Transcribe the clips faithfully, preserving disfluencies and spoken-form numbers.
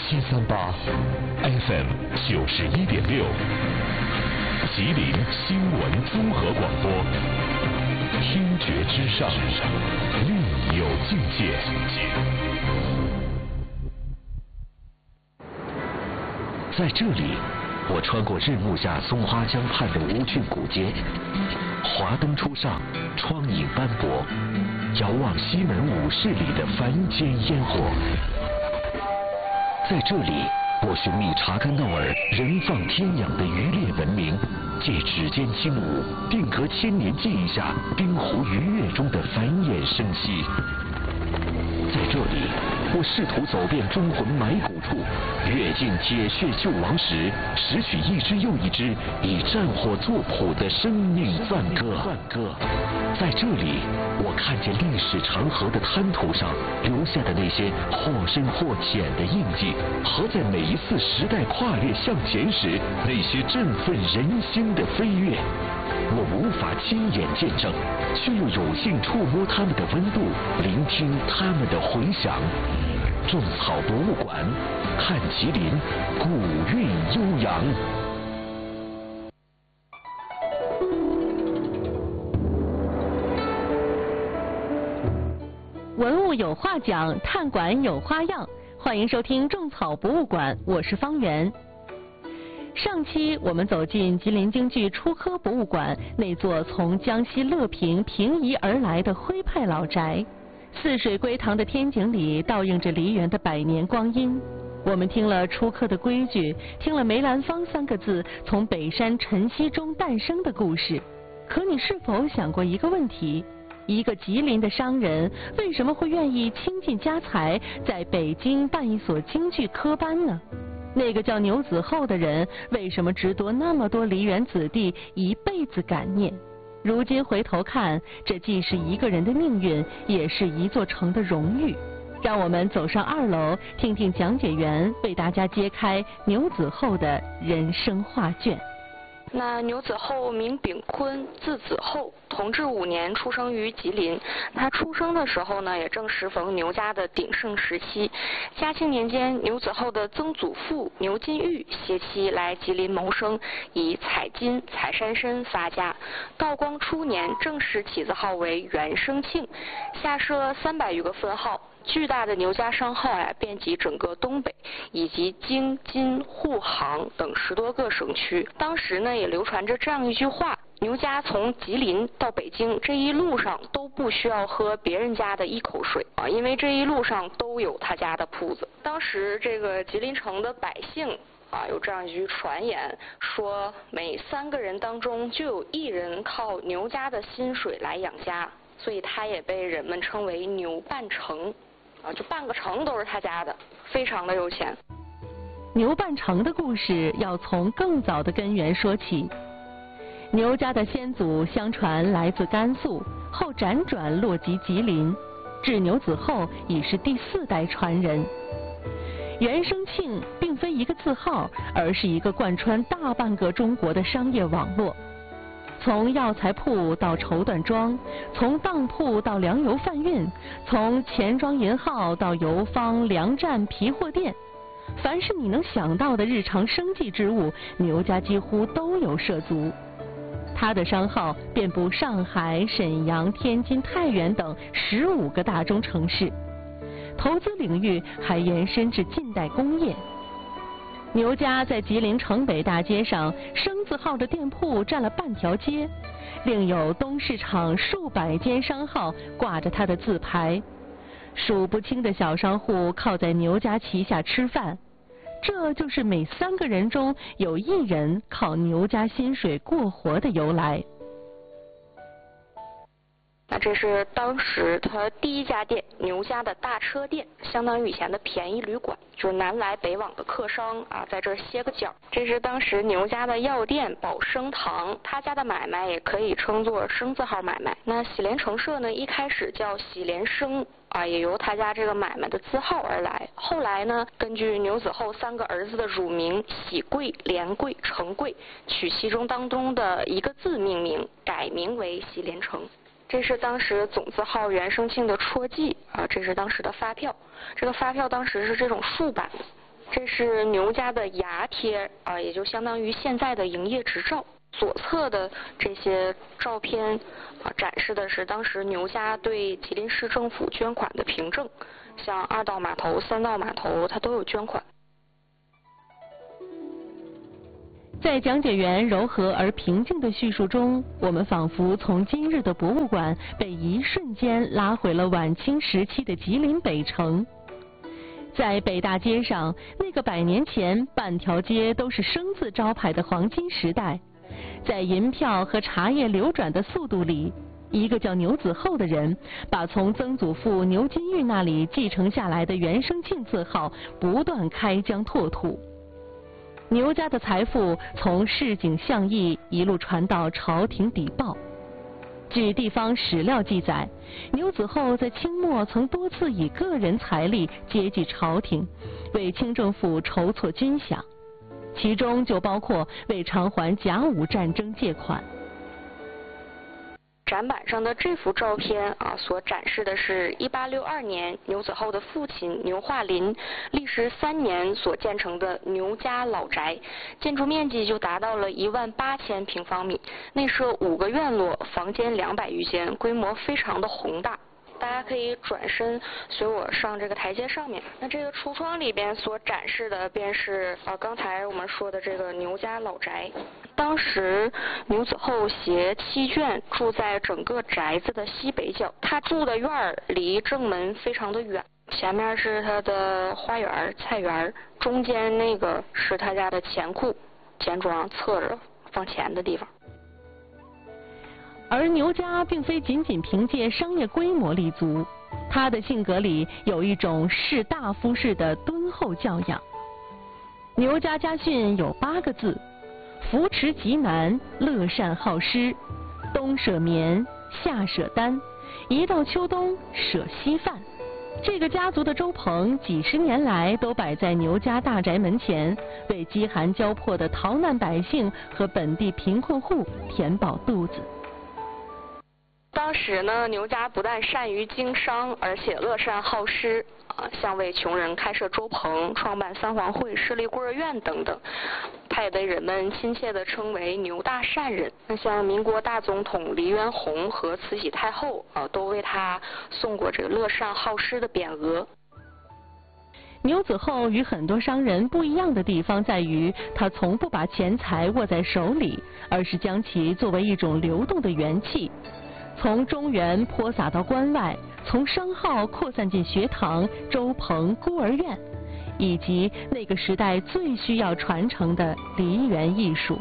七三八 F M 九十一点六，吉林新闻综合广播，听觉之上，另有境界。在这里，我穿过日暮下松花江畔的吴郡古街，华灯初上，窗影斑驳，遥望西门午市里的凡间烟火。在这里，我寻觅查干诺尔人放天养的渔猎文明，借指尖轻舞，定格千年记忆下冰湖鱼跃中的繁衍生息。在这里，我试图走遍忠魂埋骨处，阅尽铁血救亡史，拾取一支又一支以战火作谱的生命赞歌。在这里，我看见历史长河的滩涂上留下的那些或深或浅的印记，和在每一次时代跨越向前时那些振奋人心的飞跃。我无法亲眼见证，却又有幸触摸它们的温度，聆听它们的回响。种草博物馆，看吉林，古韵悠扬。 文物有话讲，探馆有花样，欢迎收听种草博物馆，我是方圆。上期我们走进吉林京剧初科博物馆那座从江西乐平平移而来的徽派老宅，似水归堂的天井里倒映着梨园的百年光阴。我们听了初科的规矩，听了梅兰芳三个字从北山晨曦中诞生的故事。可你是否想过一个问题？一个吉林的商人为什么会愿意倾尽家财在北京办一所京剧科班呢？那个叫牛子厚的人为什么值得那么多梨园子弟一辈子感念？如今回头看，这既是一个人的命运，也是一座城的荣誉。让我们走上二楼，听听讲解员为大家揭开牛子厚的人生画卷。 那牛子厚名炳坤，字子厚，同治五年出生于吉林。他出生的时候呢，也正适逢牛家的鼎盛时期。嘉庆年间，牛子厚的曾祖父牛金玉携妻来吉林谋生，以采金、采山参发家。道光初年，正式起字号为元生庆，下设三百余个分号。巨大的牛家商号呀，遍及整个东北以及京、津、沪、杭等十多个省区。当时呢，也流传着这样一句话：牛家从吉林到北京这一路上都不需要喝别人家的一口水啊，因为这一路上都有他家的铺子。当时这个吉林城的百姓啊，有这样一句传言，说每三个人当中就有一人靠牛家的薪水来养家，所以他也被人们称为牛半城。啊，就半个城都是他家的，非常的有钱。 牛半城的故事要从更早的根源说起。牛家的先祖相传来自甘肃，后辗转落籍吉林，至牛子厚已是第四代传人。元生庆并非一个字号，而是一个贯穿大半个中国的商业网络。从药材铺到绸缎庄，从当铺到粮油贩运，从钱庄银号到油坊、粮站、皮货店，凡是你能想到的日常生计之物，牛家几乎都有涉足。他的商号遍布上海、沈阳、天津、太原等十五个大中城市，投资领域还延伸至近代工业。牛家在吉林城北大街上，生字号的店铺占了半条街，另有东市场数百间商号挂着他的字牌，数不清的小商户靠在牛家旗下吃饭，这就是每三个人中有一人靠牛家薪水过活的由来。 那这是当时他第一家店，牛家的大车店，相当于以前的便宜旅馆，就是南来北往的客商啊，在这儿歇个脚。这是当时牛家的药店保生堂，他家的买卖也可以称作生字号买卖。那喜莲城社呢，一开始叫喜莲生啊，也由他家这个买卖的字号而来。后来呢，根据牛子厚三个儿子的乳名喜贵、莲贵、成贵，取其中当中的一个字命名，改名为喜莲城。这是当时总字号元生庆的戳记啊，这是当时的发票。这个发票当时是这种竖版的这是牛家的牙贴啊、呃，也就相当于现在的营业执照。左侧的这些照片啊、呃，展示的是当时牛家对吉林市政府捐款的凭证，像二道码头、三道码头，它都有捐款。 在讲解员柔和而平静的叙述中，我们仿佛从今日的博物馆被一瞬间拉回了晚清时期的吉林北城。在北大街上，那个百年前半条街都是生字招牌的黄金时代，在银票和茶叶流转的速度里，一个叫牛子厚的人，把从曾祖父牛金玉那里继承下来的原生庆字号不断开疆拓土。牛家的财富从市井巷议一路传到朝廷邸报。据地方史料记载，牛子厚在清末曾多次以个人财力接济朝廷，为清政府筹措军饷，其中就包括为偿还甲午战争借款。 展板上的这幅照片啊，所展示的是一八六二年牛子厚的父亲牛化林历时三年所建成的牛家老宅，建筑面积就达到了一万八千平方米，内设五个院落，房间两百余间，规模非常的宏大。大家可以转身随我上这个台阶上面。那这个橱窗里边所展示的便是啊刚才我们说的这个牛家老宅。当时牛子厚携七眷住在整个宅子的西北角，他住的院儿离正门非常的远，前面是他的花园菜园，中间那个是他家的钱库，钱庄侧着放钱的地方。 而牛家并非仅仅凭借商业规模立足，他的性格里有一种士大夫式的敦厚教养。牛家家训有八个字：扶持极难，乐善好施，冬舍棉，夏舍单，一到秋冬舍稀饭。这个家族的粥棚几十年来都摆在牛家大宅门前，为饥寒交迫的逃难百姓和本地贫困户填饱肚子。 当时呢，牛家不但善于经商，而且乐善好施啊，像为穷人开设粥棚、创办三皇会、设立孤儿院等等，他也被人们亲切地称为牛大善人。那像民国大总统黎元洪和慈禧太后啊，都为他送过这个乐善好施的匾额。 牛子厚与很多商人不一样的地方在于，他从不把钱财握在手里，而是将其作为一种流动的元气。从中原泼洒到关外，从商号扩散进学堂、粥棚、孤儿院，以及那个时代最需要传承的梨园艺术。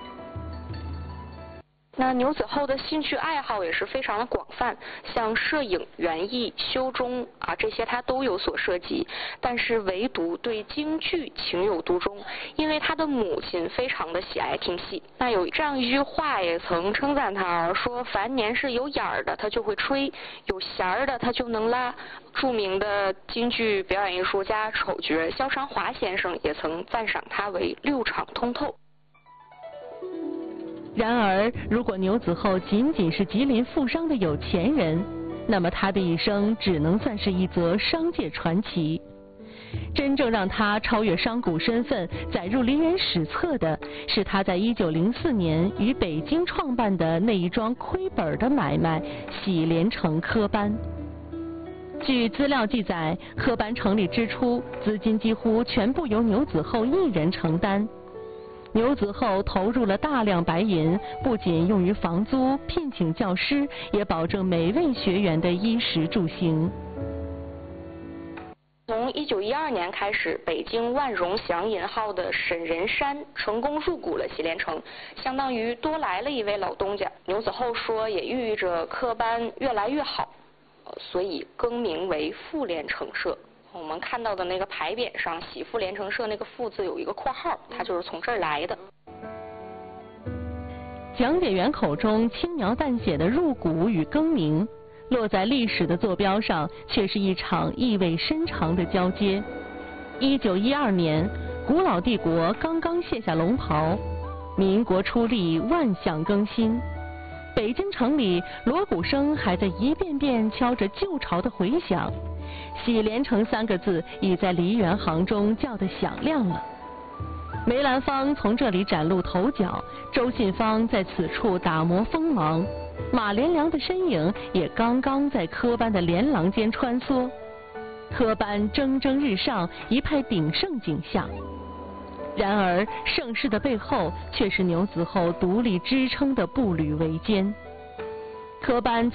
那牛子厚的兴趣爱好也是非常的广泛，像摄影、园艺、修钟啊这些他都有所涉及，但是唯独对京剧情有独钟，因为他的母亲非常的喜爱听戏。那有这样一句话也曾称赞他，说凡年是有眼儿的他就会吹，有弦儿的他就能拉。著名的京剧表演艺术家丑角萧长华先生也曾赞赏他为六场通透。 然而，如果牛子厚仅仅是吉林富商的有钱人，那么他的一生只能算是一则商界传奇。真正让他超越商贾身份，载入梨园史册的，是他在一九零四年于北京创办的那一桩亏本的买卖——喜连城科班。据资料记载，科班成立之初，资金几乎全部由牛子厚一人承担。牛子厚投入了大量白银，不仅用于房租、聘请教师，也保证每位学员的衣食住行。 从一九一二年开始，北京万荣祥银号的沈仁山成功入股了喜连城，相当于多来了一位老东家。牛子厚说，也寓意着科班越来越好，所以更名为富连城社。我们看到的那个牌匾上，喜富连城社那个富字有一个括号，它就是从这儿来的。 讲解员口中轻描淡写的入股与更名，落在历史的坐标上，却是一场意味深长的交接。一九一二年，古老帝国刚刚卸下龙袍，民国初立，万象更新。北京城里锣鼓声还在一遍遍敲着旧朝的回响， 喜连城三个字已在梨园行中叫得响亮了。梅兰芳从这里崭露头角，周信芳在此处打磨锋芒，马连良的身影也刚刚在科班的连廊间穿梭，科班蒸蒸日上，一派鼎盛景象。然而盛世的背后却是牛子厚独立支撑的步履维艰。科班